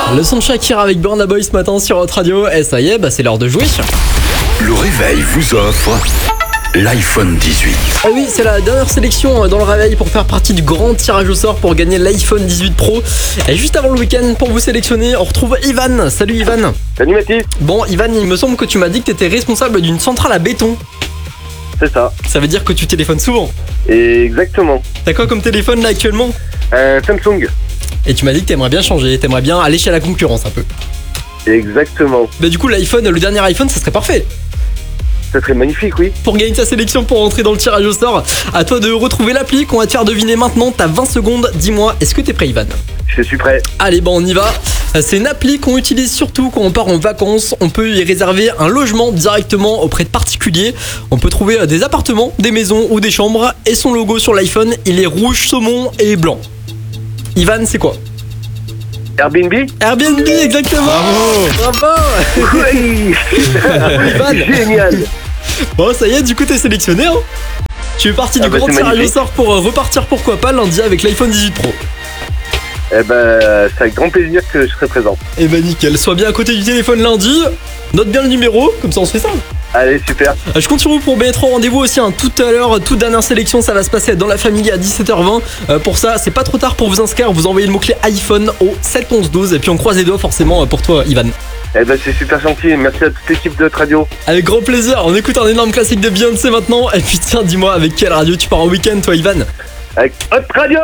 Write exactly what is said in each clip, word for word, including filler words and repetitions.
Le son de Shakira avec Burna Boy ce matin sur votre radio. Et ça y est, bah c'est l'heure de jouer. Le réveil vous offre l'iPhone dix-huit. Ah oui, c'est la dernière sélection dans le réveil pour faire partie du grand tirage au sort pour gagner l'iPhone dix-huit Pro. Et juste avant le week-end, pour vous sélectionner, on retrouve Ivan. Salut Ivan. Salut Mathis. Bon Ivan, il me semble que tu m'as dit que tu étais responsable d'une centrale à béton. C'est ça. Ça veut dire que tu téléphones souvent. Exactement. T'as quoi comme téléphone là actuellement? Un Samsung. Et tu m'as dit que t'aimerais bien changer, t'aimerais bien aller chez la concurrence un peu. Exactement. Bah du coup l'iPhone, le dernier iPhone, ça serait parfait. Ça serait magnifique, oui. Pour gagner ta sélection, pour rentrer dans le tirage au sort, à toi de retrouver l'appli qu'on va te faire deviner maintenant. T'as vingt secondes, dis-moi, est-ce que t'es prêt Ivan? Je suis prêt. Allez, bon, on y va. C'est une appli qu'on utilise surtout quand on part en vacances. On peut y réserver un logement directement auprès de particuliers. On peut trouver des appartements, des maisons ou des chambres. Et son logo sur l'iPhone, il est rouge, saumon et blanc. Ivan, c'est quoi? Airbnb. Airbnb, exactement. Bravo. Bravo. Oui. Ivan. Génial. Bon, ça y est, du coup, t'es sélectionné, hein. Tu es parti Ah du bah, grand c'est tirage au magnifique. sort pour repartir, pourquoi pas, lundi avec l'iPhone dix-huit Pro. Eh ben, c'est avec grand plaisir que je serai présent. Et bah nickel, sois bien à côté du téléphone lundi. Note bien le numéro, comme ça on se fait ça. Allez, super. Euh, Je compte sur vous pour bien être au rendez-vous aussi, hein. Tout à l'heure, toute dernière sélection, ça va se passer dans la famille à dix-sept heures vingt. Euh, pour ça, c'est pas trop tard pour vous inscrire. Vous envoyez le mot-clé iPhone au sept onze douze. Et puis on croise les doigts forcément euh, pour toi, Ivan. Eh ben, c'est super gentil. Merci à toute l'équipe de notre radio. Avec grand plaisir, on écoute un énorme classique de Beyoncé maintenant. Et puis tiens, dis-moi, avec quelle radio tu pars en week-end, toi, Ivan? Avec Hot Radio.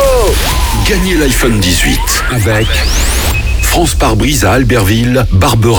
Gagnez l'iPhone dix-huit avec France Pare-Brise à Albertville, Barbera.